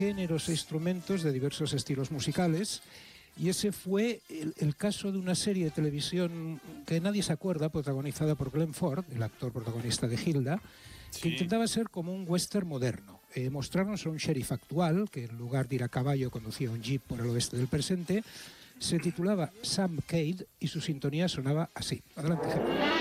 géneros e instrumentos de diversos estilos musicales. Y ese fue el caso de una serie de televisión que nadie se acuerda, protagonizada por Glenn Ford, el actor protagonista de Hilda, que intentaba ser como un western moderno. Mostrarnos a un sheriff actual, que en lugar de ir a caballo conducía un jeep por el oeste del presente. Se titulaba Sam Cade y su sintonía sonaba así. Adelante, Gemma.